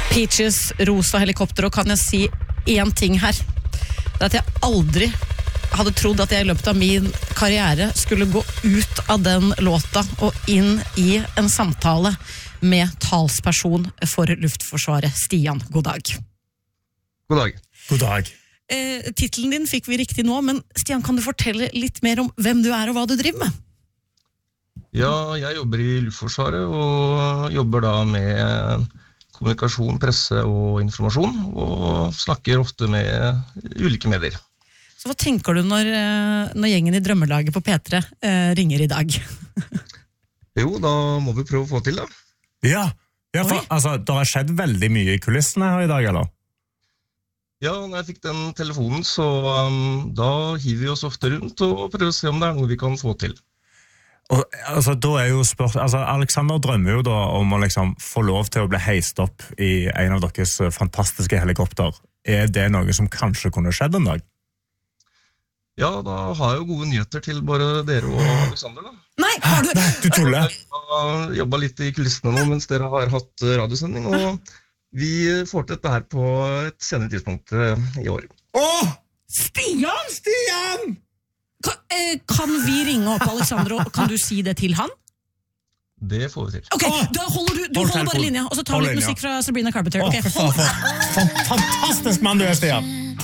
Peaches, rosa helikopter, og kan jeg si en ting her? Det er at jeg aldri hadde trodd at jeg i løpet av min karriere skulle gå ut av den låta og inn i en samtale med talsperson for Luftforsvaret. Stian, god dag. God dag. God dag. Titelen din fikk vi riktig nå, men Stian, kan du fortelle litt mer om hvem du er og hva du driver med? Ja, jeg jobber i Luftforsvaret og jobber da med kommunikasjon, presse og informasjon, og snakker ofte med ulike medier. Så hva tenker du når gjengen i Drømmelaget på P3 ringer i dag? Jo, da må vi prøve å få til da. Ja for altså, det har skjedd veldig mye i kulissene her i dag, eller? Ja, når jeg fikk den telefonen, så da hiver vi oss ofte rundt og prøver å se om det er noe vi kan få til. Og, altså, da er jo Alexander drømmer jo da om å liksom få lov til å bli heist opp i en av deres fantastiske helikopter. Er det noe som kanskje kunne skjedd en dag? Ja, da har jeg jo gode nyheter til bare dere og Alexander da. Nei, har du? Du tuller! Jeg har jobbet litt i kulissene nå mens dere har hatt radiosending, og vi får til dette her på et senere tidspunkt i år. Åh! Stian! Stian! Kan vi ringe opp Alexander, og kan du si det til han? Det får vi til. Ok, da holder du holder bare linja, og så tar vi litt musikk fra Sabrina Carpenter. Okay. Fantastisk mann du er, Stian!